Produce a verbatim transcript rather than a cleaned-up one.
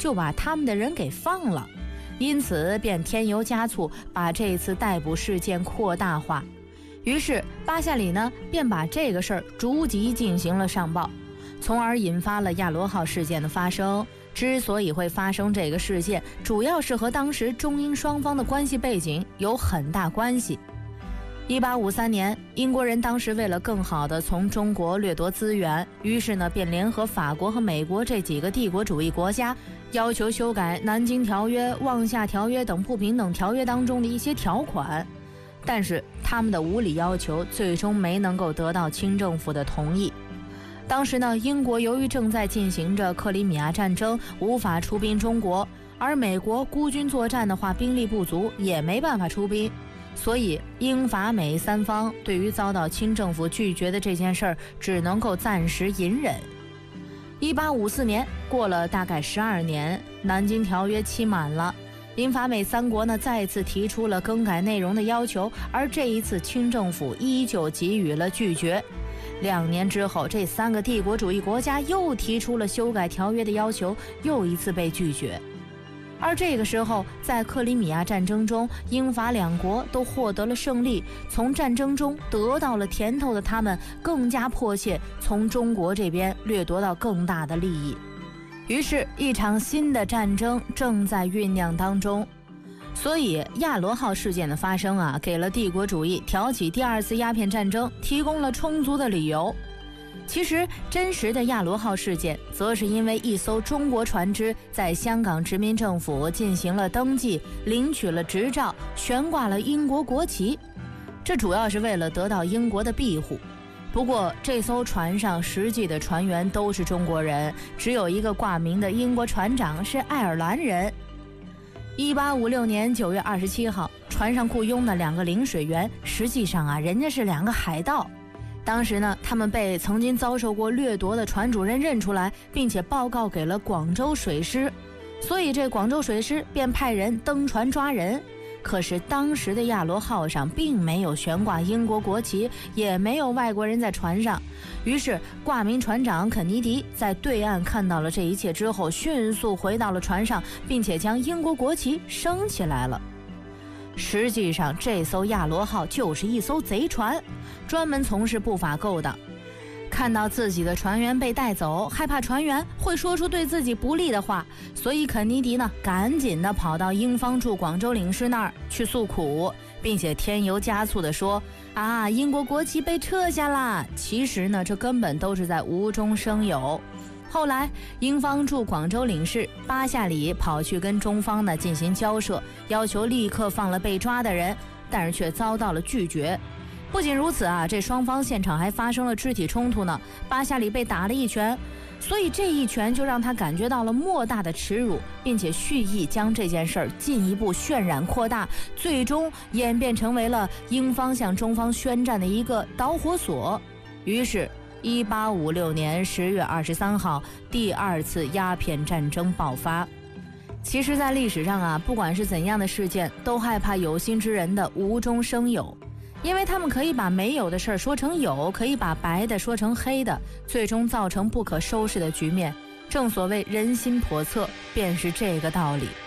就把他们的人给放了，因此便添油加醋，把这次逮捕事件扩大化。于是巴夏里呢便把这个事儿逐级进行了上报，从而引发了亚罗号事件的发生。之所以会发生这个事件，主要是和当时中英双方的关系背景有很大关系。一八五三年，英国人当时为了更好地从中国掠夺资源，于是呢便联合法国和美国这几个帝国主义国家，要求修改《南京条约》《望夏条约》等不平等条约当中的一些条款。但是他们的无理要求最终没能够得到清政府的同意。当时呢，英国由于正在进行着克里米亚战争，无法出兵中国，而美国孤军作战的话，兵力不足，也没办法出兵。所以英法美三方对于遭到清政府拒绝的这件事儿，只能够暂时隐忍。一八五四年，过了大概十二年，南京条约期满了，英法美三国呢再次提出了更改内容的要求，而这一次清政府依旧给予了拒绝。两年之后，这三个帝国主义国家又提出了修改条约的要求，又一次被拒绝。而这个时候，在克里米亚战争中，英法两国都获得了胜利，从战争中得到了甜头的他们，更加迫切从中国这边掠夺到更大的利益。于是，一场新的战争正在酝酿当中。所以亚罗号事件的发生啊，给了帝国主义挑起第二次鸦片战争提供了充足的理由。其实真实的亚罗号事件，则是因为一艘中国船只在香港殖民政府进行了登记，领取了执照，悬挂了英国国旗，这主要是为了得到英国的庇护。不过这艘船上实际的船员都是中国人，只有一个挂名的英国船长是爱尔兰人。一八五六年九月二十七号，船上雇佣的两个领水员，实际上啊，人家是两个海盗。当时呢，他们被曾经遭受过掠夺的船主人认出来，并且报告给了广州水师，所以这广州水师便派人登船抓人。可是当时的亚罗号上并没有悬挂英国国旗，也没有外国人在船上。于是挂名船长肯尼迪在对岸看到了这一切之后，迅速回到了船上，并且将英国国旗升起来了。实际上这艘亚罗号就是一艘贼船，专门从事不法勾当。看到自己的船员被带走，害怕船员会说出对自己不利的话，所以肯尼迪呢赶紧的跑到英方驻广州领事那儿去诉苦，并且添油加醋的说啊，英国国旗被撤下了。其实呢，这根本都是在无中生有。后来英方驻广州领事巴夏里跑去跟中方呢进行交涉，要求立刻放了被抓的人，但是却遭到了拒绝。不仅如此啊，这双方现场还发生了肢体冲突呢，巴夏里被打了一拳，所以这一拳就让他感觉到了莫大的耻辱，并且蓄意将这件事儿进一步渲染扩大，最终演变成为了英方向中方宣战的一个导火索。于是一八五六年十月二十三号，第二次鸦片战争爆发。其实在历史上啊，不管是怎样的事件，都害怕有心之人的无中生有，因为他们可以把没有的事儿说成有，可以把白的说成黑的，最终造成不可收拾的局面。正所谓人心叵测，便是这个道理。